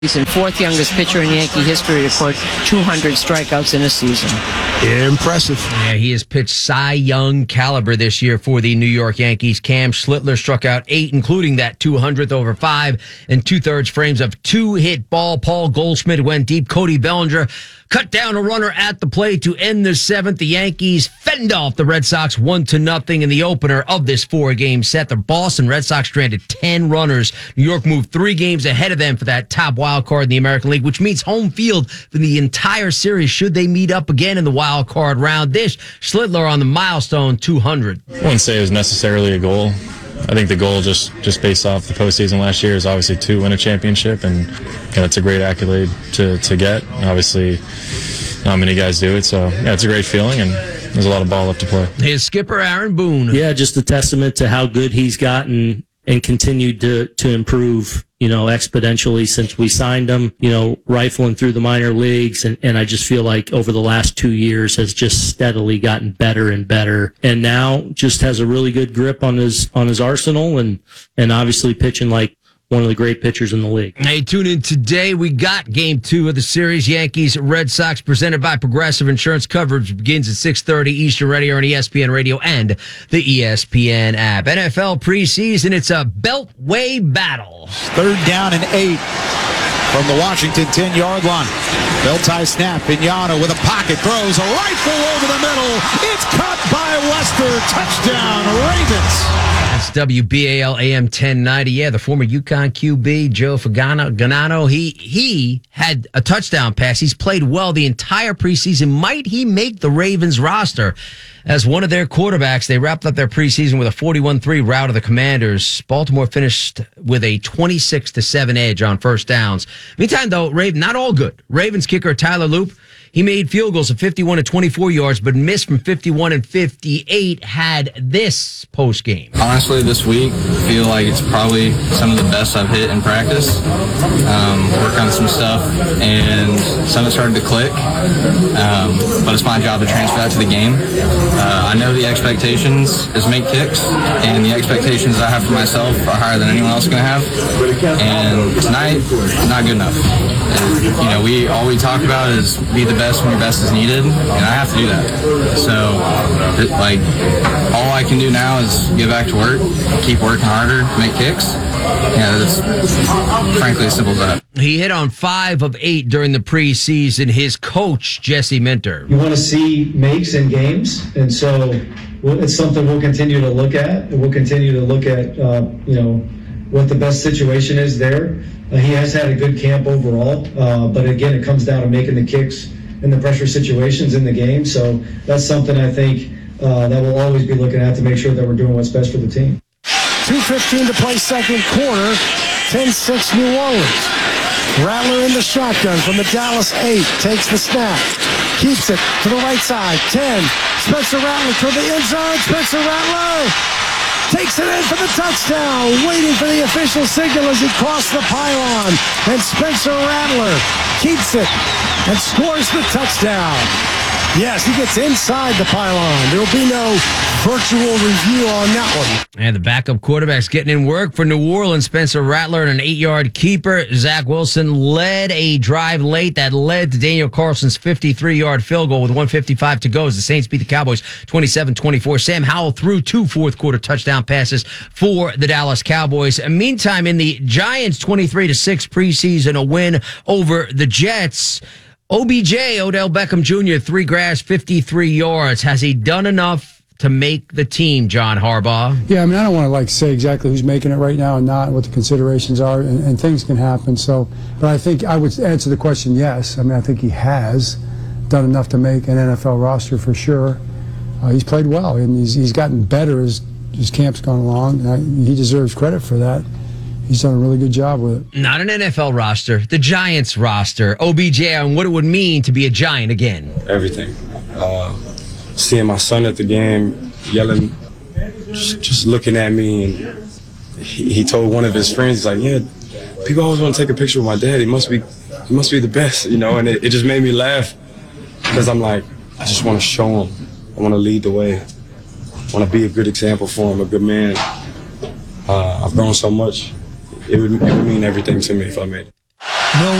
He's the fourth youngest pitcher in Yankee history to record 200 strikeouts in a season. Impressive. Yeah, he has pitched Cy Young caliber this year for the New York Yankees. Cam Schlittler struck out 8, including that 200th over 5 and 2/3 frames of 2-hit ball. Paul Goldschmidt went deep. Cody Bellinger cut down a runner at the plate to end the 7th. The Yankees fend off the Red Sox 1-0 in the opener of this 4-game set. The Boston Red Sox stranded 10 runners. New York moved 3 games ahead of them for that top wild card in the American League, which means home field for the entire series should they meet up again in the wild card round. This Schlittler on the milestone 200. I wouldn't say it was necessarily a goal. I think the goal, just based off the postseason last year, is obviously to win a championship, and that's a great accolade to get. Obviously, not many guys do it, so yeah, it's a great feeling, and there's a lot of ball left to play. His skipper, Aaron Boone. Yeah, just a testament to how good he's gotten and continued to improve, exponentially since we signed him, rifling through the minor leagues. And I just feel like over the last 2 years has just steadily gotten better and better. And now just has a really good grip on his arsenal and obviously pitching like one of the great pitchers in the league. Hey, tune in today. We got Game 2 of the series. Yankees, Red Sox, presented by Progressive Insurance. Coverage begins at 6:30 Eastern Radio on ESPN Radio and the ESPN app. NFL preseason, it's a beltway battle. 3rd down and 8 from the Washington 10-yard line. Belt tie snap. Piñano with a pocket throws a rifle over the middle. It's caught by Lester. Touchdown, Ravens. That's WBAL AM 1090. Yeah, the former UConn QB, Joe Ganano, he had a touchdown pass. He's played well the entire preseason. Might he make the Ravens roster as one of their quarterbacks? They wrapped up their preseason with a 41-3 rout of the Commanders. Baltimore finished with a 26-7 edge on first downs. Meantime, though, not all good. Ravens kicker Tyler Loop, he made field goals of 51 and 24 yards, but missed from 51 and 58. Had this post game. Honestly, this week, I feel like it's probably some of the best I've hit in practice. Work on some stuff, and some of it started to click. But it's my job to transfer that to the game. I know the expectations is make kicks, and the expectations I have for myself are higher than anyone else is going to have. And tonight, not good enough. And, all we talk about is be the best when your best is needed, and I have to do that. So, all I can do now is get back to work, keep working harder, make kicks. Yeah, that's frankly as simple as that. He hit on 5 of 8 during the preseason. His coach, Jesse Minter. You want to see makes in games, and so it's something we'll continue to look at. And we'll continue to look at, what the best situation is there. He has had a good camp overall, but again, it comes down to making the kicks in the pressure situations in the game. So that's something I think that we'll always be looking at to make sure that we're doing what's best for the team. 2:15 to play second quarter, 10-6 New Orleans. Rattler in the shotgun from the Dallas 8, takes the snap, keeps it to the right side, 10. Spencer Rattler toward the end zone, Spencer Rattler takes it in for the touchdown, waiting for the official signal as he crossed the pylon, and Spencer Rattler keeps it and scores the touchdown. Yes, he gets inside the pylon. There will be no virtual review on that one. And the backup quarterback's getting in work for New Orleans. Spencer Rattler and an 8-yard keeper. Zach Wilson led a drive late that led to Daniel Carlson's 53-yard field goal with 1:55 to go as the Saints beat the Cowboys 27-24. Sam Howell threw 2 fourth-quarter touchdown passes for the Dallas Cowboys. And meantime, in the Giants' 23-6 preseason, a win over the Jets, OBJ, Odell Beckham Jr., 3 grabs, 53 yards. Has he done enough to make the team, John Harbaugh? Yeah, I don't want to say exactly who's making it right now and not, what the considerations are, and things can happen. So, but I think I would answer the question yes. I think he has done enough to make an NFL roster for sure. He's played well, and he's gotten better as his camp's gone along. And he deserves credit for that. He's done a really good job with it. Not an NFL roster, the Giants roster. OBJ on what it would mean to be a Giant again. Everything. Seeing my son at the game, yelling, just looking at me, and he told one of his friends, he's like, yeah, people always want to take a picture with my dad. He must be the best, and it just made me laugh because I'm like, I just want to show him. I want to lead the way. I want to be a good example for him, a good man. I've grown so much. It would mean everything to me if I made it. Milwaukee.